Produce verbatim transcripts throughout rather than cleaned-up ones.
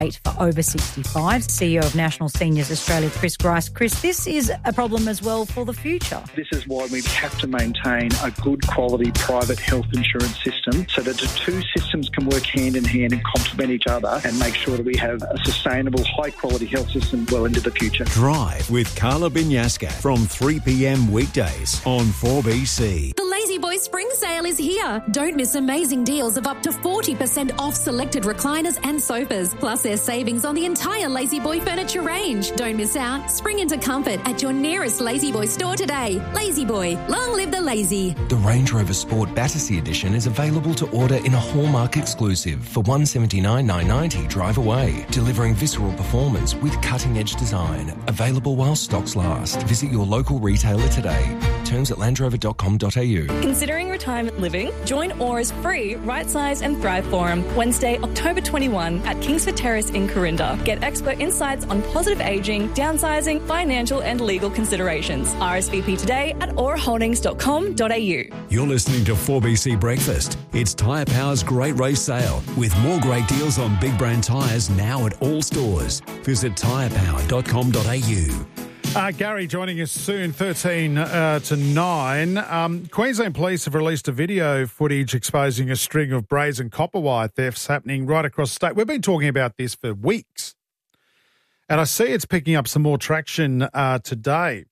for over sixty-five. C E O of National Seniors Australia, Chris Grice. Chris, this is a problem as well for the future. This is why we have to maintain a good quality private health insurance system so that the two systems can work hand in hand and complement each other and make sure that we have a sustainable, high-quality health system well into the future. Drive with Carla Binyaska from three p.m. weekdays on four B C. The Lazy Boy Spring Sale is here. Don't miss amazing deals of up to forty percent off selected recliners and sofas. Plus, there's savings on the entire Lazy Boy furniture range. Don't miss out. Spring into comfort at your nearest Lazy Boy store today. Lazy Boy, long live the lazy. The Range Rover Sport Battersea Edition is available to order in a Hallmark exclusive for one hundred seventy-nine thousand nine hundred ninety dollars drive away, delivering visceral performance with cutting-edge design. Available while stocks last. Visit your local retailer today. Terms at land rover dot com dot a u. Considering retirement living? Join Aura's free Right Size and Thrive Forum Wednesday, October twenty-first at Kingsford Terrace in Corinda. Get expert insights on positive ageing, downsizing, financial and legal considerations. R S V P today at aura holdings dot com dot a u. You're listening to four B C Breakfast. It's Tyre Power's Great Race Sale with more great deals on big brand tyres now at all stores. Visit tyre power dot com dot a u. Uh, Gary joining us soon, thirteen uh, to nine. Um, Queensland Police have released a video footage exposing a string of brazen copper wire thefts happening right across the state. We've been talking about this for weeks, and I see it's picking up some more traction uh, today.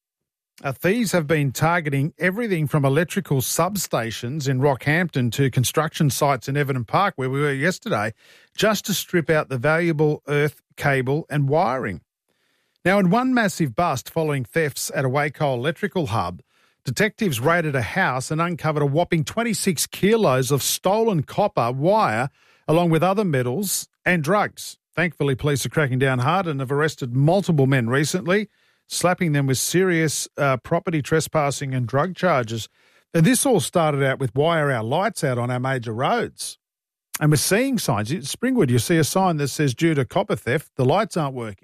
Uh, thieves have been targeting everything from electrical substations in Rockhampton to construction sites in Everton Park, where we were yesterday, just to strip out the valuable earth, cable and wiring. Now, in one massive bust following thefts at a Wacol electrical hub, detectives raided a house and uncovered a whopping twenty-six kilos of stolen copper wire, along with other metals and drugs. Thankfully, police are cracking down hard and have arrested multiple men recently, slapping them with serious uh, property trespassing and drug charges. And this all started out with why are our lights out on our major roads? And we're seeing signs. At Springwood, you see a sign that says due to copper theft, the lights aren't working.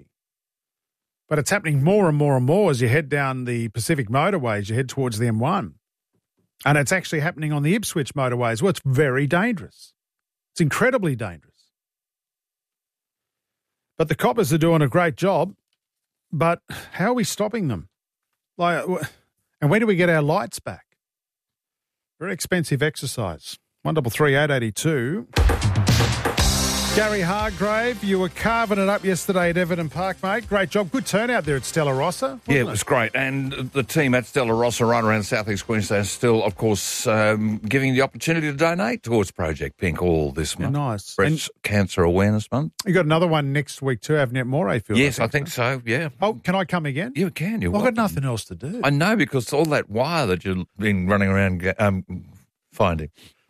But it's happening more and more and more as you head down the Pacific motorways, you head towards the M one. And it's actually happening on the Ipswich motorways. Well, it's very dangerous. It's incredibly dangerous. But the coppers are doing a great job. But how are we stopping them? Like, and when do we get our lights back? Very expensive exercise. one double three eight eight two. Gary Hargrave, you were carving it up yesterday at Everton Park, mate. Great job. Good turnout there at Stella Rossa. Yeah, it was great. And the team at Stella Rossa right around South East Queensland is still, of course, um, giving the opportunity to donate towards Project Pink all this month. Yeah, nice. Breast and Cancer Awareness Month. You got another one next week too, haven't you, at Morayfield? Yes, I think, I think so, yeah. Oh, can I come again? You can. You're well, I've welcome. got nothing else to do. I know, because all that wire that you've been running around um, finding.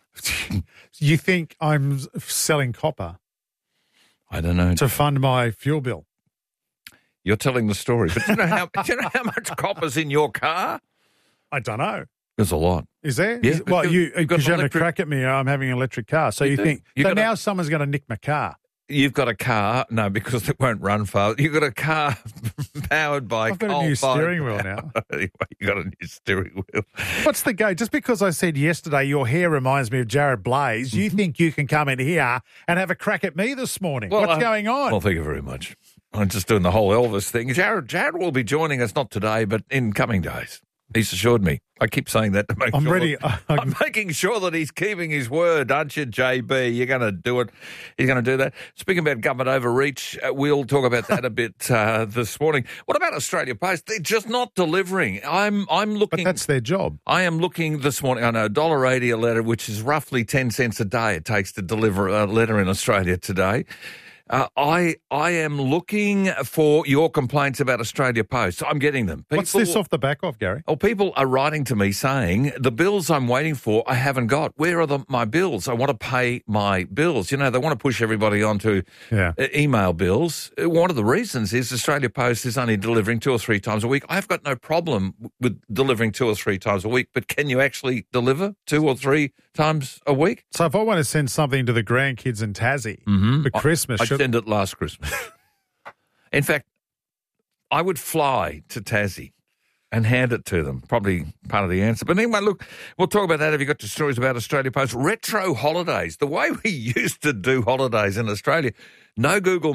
You think I'm selling copper? I don't know. To fund my fuel bill. You're telling the story. But do you know how, do you know how much copper's in your car? I don't know. There's a lot. Is there? Yeah. Is, well, you, because you having a crack at me, I'm having an electric car. So you, you think, you so now a, someone's going to nick my car. You've got a car. No, because it won't run far. You've got a car powered by I've got a new steering wheel now. Anyway, you got a new steering wheel. What's the go? Just because I said yesterday your hair reminds me of Jared Blaze, you mm-hmm. think you can come in here and have a crack at me this morning? Well, What's uh, going on? Well, thank you very much. I'm just doing the whole Elvis thing. Jared, Jared will be joining us, not today, but in coming days. He's assured me. I keep saying that to make I'm sure. ready. That, I'm making sure that he's keeping his word, aren't you, J B? You're going to do it. He's going to do that. Speaking about government overreach, uh, we'll talk about that a bit uh, this morning. What about Australia Post? They're just not delivering. I'm I'm looking. But that's their job. I am looking this morning. I know one dollar eighty a letter, which is roughly ten cents a day it takes to deliver a letter in Australia today. Uh, I I am looking for your complaints about Australia Post. I'm getting them. People, What's this off the back of, Gary? Oh, people are writing to me saying, the bills I'm waiting for, I haven't got. Where are the, my bills? I want to pay my bills. You know, they want to push everybody onto yeah. uh, email bills. One of the reasons is Australia Post is only delivering two or three times a week. I've got no problem with delivering two or three times a week, but can you actually deliver two or three times a week? So if I want to send something to the grandkids in Tassie mm-hmm. for Christmas... I, I send it last Christmas. In fact, I would fly to Tassie and hand it to them. Probably part of the answer. But anyway, look, we'll talk about that. Have you got your stories about Australia Post? Retro holidays, the way we used to do holidays in Australia. No Google